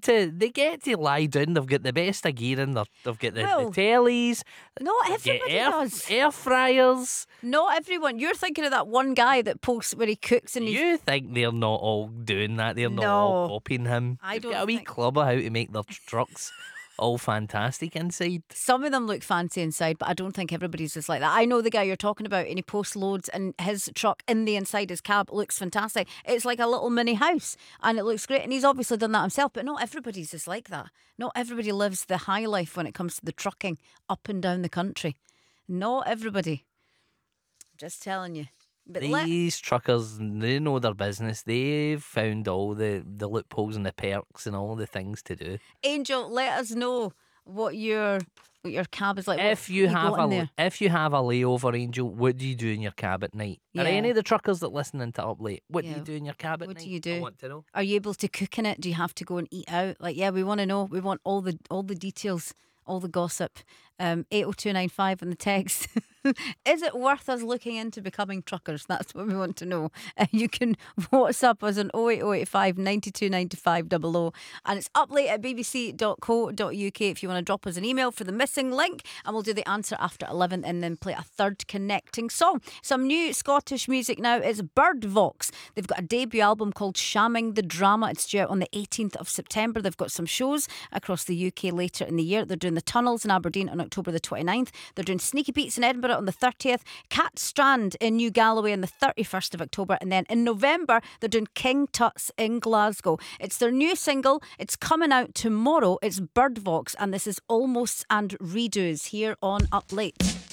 to lie down. They've got the best of gear in. They've got the Well, tellies. Not Get everybody does. air fryers. Not everyone. You're thinking of that one guy that posts where he cooks and he's... You think they're not all doing that? They're not all copying him. I They've don't got a wee think- club of how to make their trucks all fantastic inside. Some of them look fancy inside, but I don't think everybody's just like that. I know the guy you're talking about, and he posts loads, and his truck in the inside, his cab, looks fantastic. It's like a little mini house, and it looks great. And he's obviously done that himself, but not everybody's just like that. Not everybody lives the high life when it comes to the trucking up and down the country. Not everybody. Just telling you. But These truckers, they know their business. They've found all the loopholes and the perks and all the things to do. Angel, let us know what your cab is like. If What you got in there. have a layover, Angel, what do you do in your cab at night? Yeah. Are any of the truckers that listening to Up Late? What do Yeah. you do in your cab at What night? do you do? I want to know. Are you able to cook in it? Do you have to go and eat out? Like, yeah, we want to know. We want all the details, all the gossip. 80295 on the text. Is it worth us looking into becoming truckers? That's what we want to know. You can WhatsApp us on 08085 92 95 00, and it's uplate at bbc.co.uk if you want to drop us an email for the missing link, and we'll do the answer after 11 and then play a third connecting song. Some new Scottish music now is Birdvox. They've got a debut album called Shamming the Drama. It's due out on the 18th of September. They've got some shows across the UK later in the year. They're doing the Tunnels in Aberdeen on October the 29th. They're doing Sneaky Beats in Edinburgh on the 30th, Cat Strand in New Galloway on the 31st of October, and then in November they're doing King Tut's in Glasgow. It's their new single. It's coming out tomorrow. It's Birdvox, and this is Almost and Redos here on Up Late.